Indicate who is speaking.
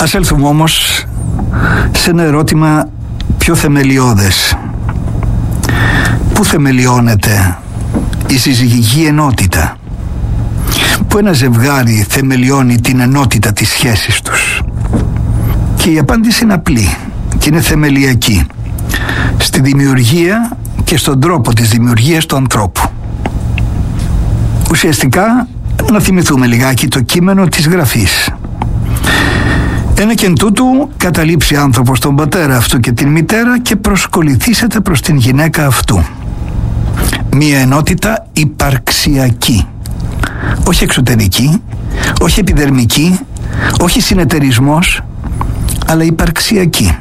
Speaker 1: Ας έλθουμε όμως σε ένα ερώτημα πιο θεμελιώδες. Πού θεμελιώνεται η συζυγική ενότητα? Πού ένα ζευγάρι θεμελιώνει την ενότητα της σχέσης τους? Και η απάντηση είναι απλή και είναι θεμελιακή. Στη δημιουργία και στον τρόπο της δημιουργίας του ανθρώπου. Ουσιαστικά, να θυμηθούμε λιγάκι το κείμενο της Γραφής. Ένα και εν τούτου καταλείψει άνθρωπος τον πατέρα αυτού και την μητέρα και προσκοληθήσεται προς την γυναίκα αυτού. Μία ενότητα υπαρξιακή. Όχι εξωτερική, όχι επιδερμική, όχι συνεταιρισμός, αλλά υπαρξιακή.